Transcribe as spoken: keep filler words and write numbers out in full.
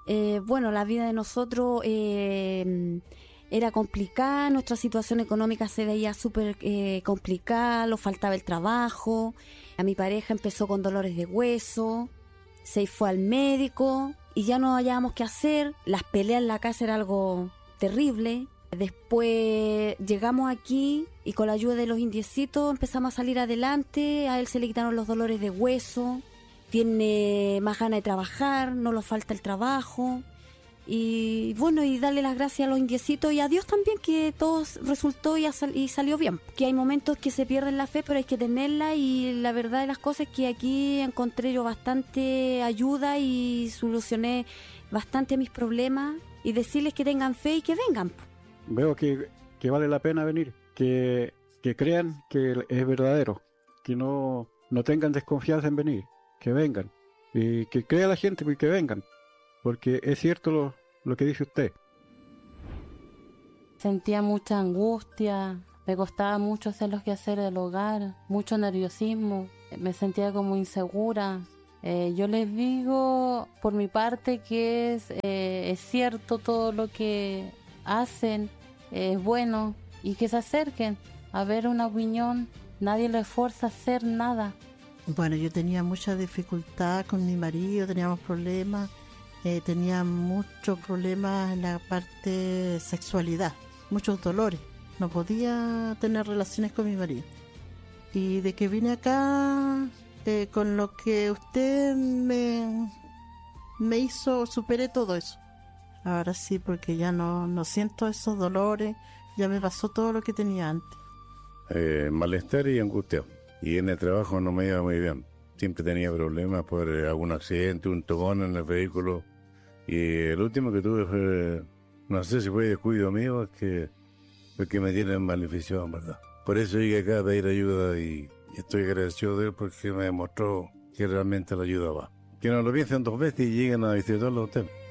Eh, bueno, la vida de nosotros eh, era complicada, nuestra situación económica se veía súper eh, complicada, nos faltaba el trabajo, a mi pareja empezó con dolores de hueso, se fue al médico y ya no hallábamos qué hacer, las peleas en la casa era algo terrible. Después llegamos aquí y con la ayuda de los indiecitos empezamos a salir adelante, a él se le quitaron los dolores de hueso, tiene más ganas de trabajar, no le falta el trabajo y bueno, y darle las gracias a los indiecitos y a Dios también que todo resultó y, sal- y salió bien. Que hay momentos que se pierden la fe, pero hay que tenerla y la verdad de las cosas es que aquí encontré yo bastante ayuda y solucioné bastante mis problemas y decirles que tengan fe y que vengan. Veo que, que vale la pena venir, que, que crean que es verdadero, que no, no tengan desconfianza en venir, que vengan, y que crea la gente y que vengan, porque es cierto lo, lo que dice usted. Sentía mucha angustia, me costaba mucho hacer los quehaceres del hogar, mucho nerviosismo, me sentía como insegura. Eh, yo les digo por mi parte que es, eh, es cierto todo lo que hacen, es bueno y que se acerquen a ver una opinión, nadie les fuerza a hacer nada. Bueno, yo tenía mucha dificultad con mi marido, teníamos problemas, eh, tenía muchos problemas en la parte de sexualidad, muchos dolores, no podía tener relaciones con mi marido. Y de que vine acá, eh, con lo que usted me, me hizo, superé todo eso. Ahora sí, porque ya no, no siento esos dolores, ya me pasó todo lo que tenía antes. Eh, malestar y angustia. Y en el trabajo no me iba muy bien. Siempre tenía problemas por eh, algún accidente, un tocón en el vehículo. Y el último que tuve fue, no sé si fue descuido mío, es que, es que me tienen beneficio, en verdad. Por eso llegué acá a pedir ayuda y, y estoy agradecido de él porque me demostró que realmente la ayuda va. Que no lo piensen dos veces y lleguen a visitarlo a usted.